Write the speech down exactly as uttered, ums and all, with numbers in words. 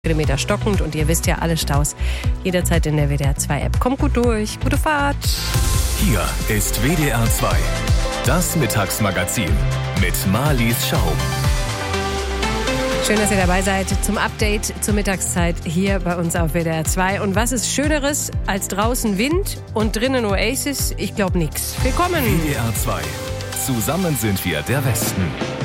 Kilometer stockend und ihr wisst ja, alle Staus jederzeit in der W D R zwei App. Kommt gut durch, gute Fahrt. Hier ist W D R zwei, das Mittagsmagazin mit Marlies Schaub. Schön, dass ihr dabei seid zum Update zur Mittagszeit hier bei uns auf W D R zwei. Und was ist Schöneres als draußen Wind und drinnen Oasis? Ich glaube nix. Willkommen. W D R zwei. Zusammen sind wir der Westen.